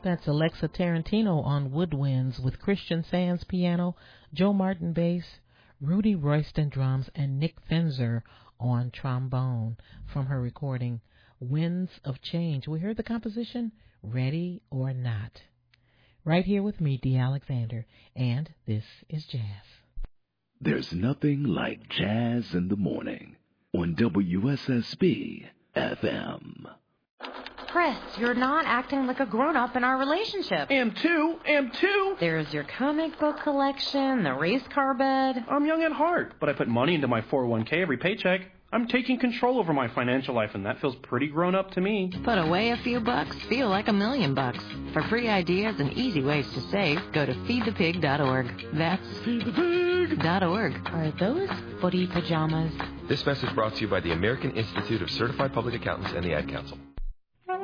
That's Alexa Tarantino on woodwinds with Christian Sands piano, Joe Martin bass, Rudy Royston drums, and Nick Fenzer on trombone from her recording Winds of Change. We heard the composition Ready or Not. Right here with me, Dee Alexander, and this is Jazz. There's nothing like jazz in the morning on WSSB FM. Chris, you're not acting like a grown-up in our relationship. Am too. There's your comic book collection, the race car bed. I'm young at heart, but I put money into my 401k every paycheck. I'm taking control over my financial life, and that feels pretty grown-up to me. Put away a few bucks, feel like $1 million. For free ideas and easy ways to save, go to feedthepig.org. That's feedthepig.org. Are those footy pajamas? This message brought to you by the American Institute of Certified Public Accountants and the Ad Council.